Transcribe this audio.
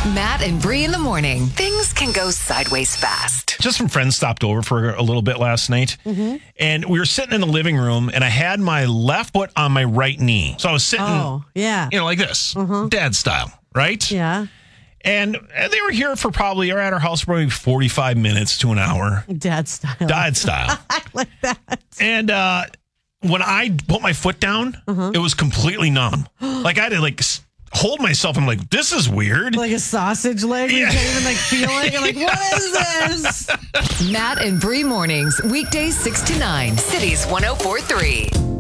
Matt and Bree in the morning. Things can go sideways fast. Just some friends stopped over for a little bit last night. And we were sitting in the living room, and I had my left foot on my right knee. So I was sitting, like this, dad style, right? Yeah. And they were here for probably, or at our house for maybe 45 minutes to an hour. Dad style. Dad style. I like that. And when I put my foot down, it was completely numb. Like I had to hold myself. I'm like, this is weird. Like a sausage leg. You can't even feel it. You're like, what is this? Matt and Bree mornings, weekdays 6 to 9, Cities 104.3.